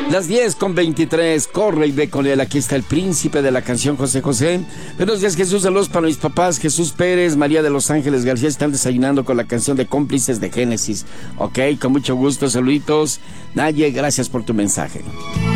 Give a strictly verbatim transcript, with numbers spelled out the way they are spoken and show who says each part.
Speaker 1: Las diez con veintitrés, corre y ve con él. Aquí está el príncipe de la canción, José José. Buenos días, Jesús. Saludos para mis papás, Jesús Pérez, María de Los Ángeles García. Están desayunando con la canción de Cómplices de Génesis. Ok, con mucho gusto, saluditos. Naye, gracias por tu mensaje.